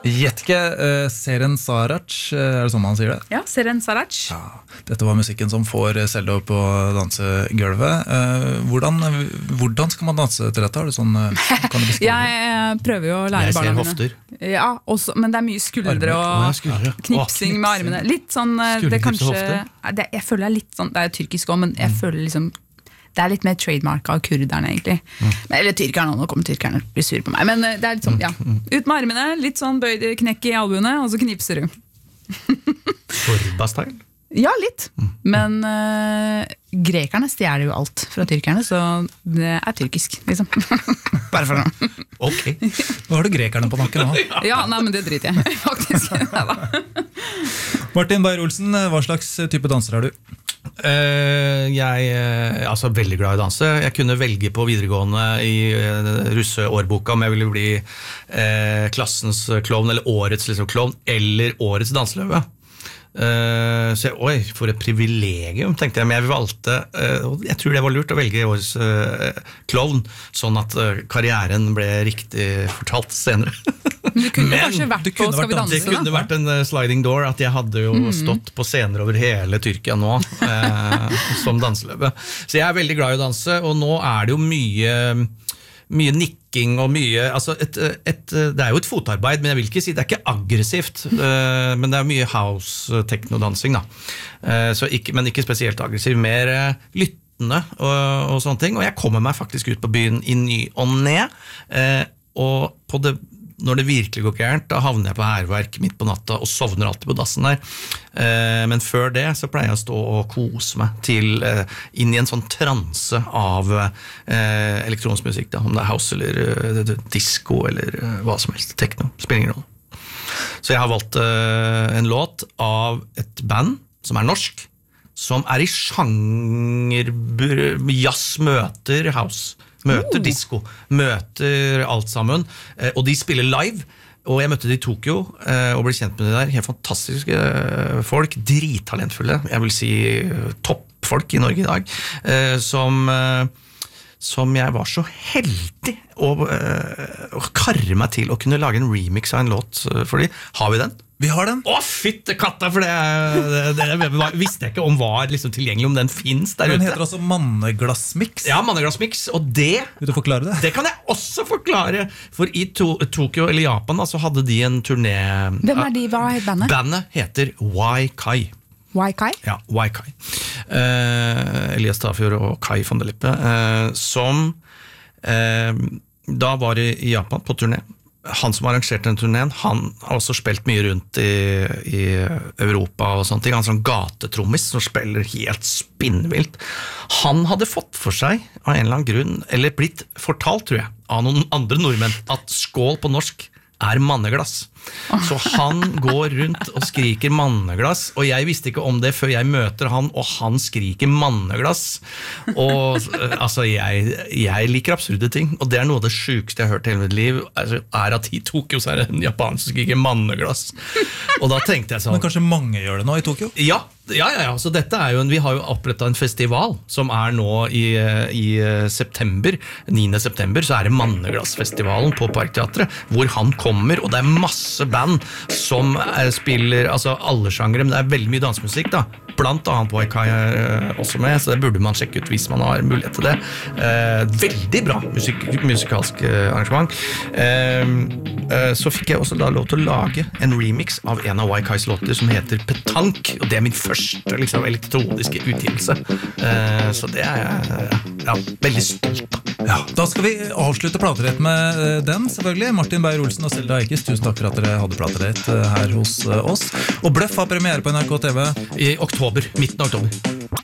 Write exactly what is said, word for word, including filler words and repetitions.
Jetke, uh, Seren Sarac, er det sånn man sier det? Ja, Seren Sarac. Ja, dette var musikken som får Selda opp på dansegulvet. Uh, hvordan, hvordan skal man danse til dette? Har du sånn, uh, kan du beskrive? Jeg prøver jo å lære barna mine. Jeg ser hofter. Ja, også, men det er mye skuldre Armer. og Å, ja, skuldre. knipsing Å, med armene. Litt sånn, det er kanskje, hofter. det, jeg føler det er litt sånn, det er jo tyrkisk også, men jeg mm. føler liksom, det er litt mer trademark av kurderne egentlig. Mm. Eller tyrkerne, nå kommer tyrkerne og blir sur på meg. Men det er litt sånn, ja. Ut med armene, litt sånn bøyd knekk i albuene, og så knipser du. Sorba-style? Ja, litt. Men uh, grekerne stjeler jo alt fra tyrkerne, så det er tyrkisk, liksom. Bare for noe. Ok. Nå har du grekerne på nakken nå. Ja, nei, men det driter jeg, faktisk. Martin Beyer-Olsen, hva slags type danser er du? Uh, jeg er altså, veldig glad i å danse. Jeg kunne velge på videregående i uh, russeårboka om jeg ville bli uh, klassens klovn, eller årets liksom, klovn, eller årets danseløve. Uh, så jeg, oi, for et privilegium, tenkte jeg. Men jeg valgte, uh, jeg tror det var lurt å velge årets uh, klovn, sånn at uh, karrieren ble riktig fortalt senere. Men du kunne Men, kanskje vært på Skal vi danse? Det kunne da? vært en uh, sliding door, at jeg hadde jo mm. stått på scener over hele Tyrkia nå, uh, som danseløve. Så jeg er veldig glad i å danse, og nå er det jo mye... mye nikking og mye, altså et, et, det er jo et fotarbeid, men jeg vil ikke si det er ikke aggressivt, uh, men det er mye house-teknodansing da, uh, så ikke, men ikke spesielt aggressiv, mer uh, lyttende og, og sånne ting, og jeg kommer meg faktisk ut på byen i ny og ned, uh, og på det når det virkelig går gærent, da havner jeg på hærverk midt på natta og sovner alltid på dassen der. Eh, men før det så pleier jeg å stå og kose meg til eh, inn i en sånn transe av eh, elektronisk musikk, da, om det er house eller eh, disco eller eh, hva som helst, techno, spiller ingen rolle. Så jeg har valgt eh, en låt av et band som er norsk, som er i sjanger jazz møter house. Møter oh. disco, møter alt sammen, og de spiller live, og jeg møtte de i Tokyo, og ble kjent med de der, helt fantastiske folk, drittalentfulle, jeg vil si toppfolk i Norge i dag, som, som jeg var så heldig å, å karre meg til å kunne lage en remix av en låt for de. Har vi den? Vi har den. Å, fytte katta, for det, det, det, det visste jeg ikke om var liksom tilgjengelig, om den finnes der ute. Den heter altså Manneglassmix. Ja, Manneglassmix, og det... Vil du forklare det? Det kan jeg også forklare, for i to, Tokyo eller Japan da, så hadde de en turné... Hvem er de? Hva er bandet? Bandet heter Y-Kai. Y-Kai? Ja, Y-Kai. Uh, Elias Tafjord og Kai von der Lippe, uh, som uh, da var i Japan på turné. Han som arrangerte den turneen, han har også spilt mye rundt i, i Europa og sånne ting. Han er sånn gatetrommis som spiller helt spinnvilt. Han hadde fått for seg av en eller annen grunn, eller blitt fortalt, tror jeg, av noen andre nordmenn, at skål på norsk er manneglass. Så han går rundt og skriker manneglass, og jeg visste ikke om det før jeg møter han, og han skriker manneglass. Og altså, jeg, jeg liker absurde ting, og det er noe av det sykeste jeg har hørt i hele mitt liv, er at i Tokyo så er det en japan som skriker manneglass. Og da tenkte jeg sånn... Men kanskje mange gjør det nå i Tokyo? Ja, ja, ja, ja. Så dette er jo en, vi har jo opprettet en festival som er nå i, i september, niende september, så er det Manneglassfestivalen på Parkteatret, hvor han kommer, og det er masse band som spiller, altså alle sjangere, men det er veldig mye dansemusikk da, blant annet Y-Kai er også med, så det burde man sjekke ut hvis man har mulighet til det. Eh, veldig bra musik musikalsk arrangement. Eh, eh, så fikk jeg også da lov til å lage en remix av en av Y-Kais låter som heter Petank, og det er min første liksom, elektroniske utgivelse. Eh, så det er jeg ja, veldig stolt av. Ja, da skal vi avslutte platerett med den, selvfølgelig. Martin Beyer-Olsen og Selda Eikes, tusen takk for at dere hadde platerett her hos oss. Og Bløff har premiere på N R K T V i oktober, midten av oktober.